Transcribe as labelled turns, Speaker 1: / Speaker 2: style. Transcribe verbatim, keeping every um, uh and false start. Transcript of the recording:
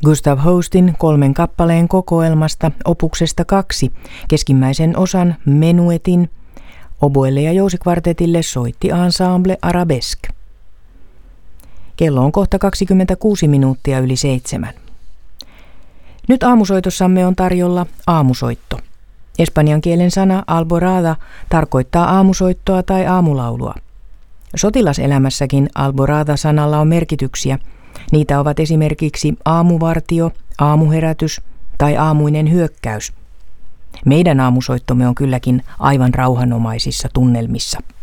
Speaker 1: Gustav Holstin kolmen kappaleen kokoelmasta opuksesta kaksi keskimmäisen osan menuetin oboelle ja jousikvartetille soitti Ensemble Arabesque. Kello on kohta kaksikymmentäkuusi minuuttia yli seitsemän. Nyt aamusoitossamme on tarjolla aamusoitto. Espanjan kielen sana alborada tarkoittaa aamusoittoa tai aamulaulua. Sotilaselämässäkin alborada-sanalla on merkityksiä. Niitä ovat esimerkiksi aamuvartio, aamuherätys tai aamuinen hyökkäys. Meidän aamusoittomme on kylläkin aivan rauhanomaisissa tunnelmissa.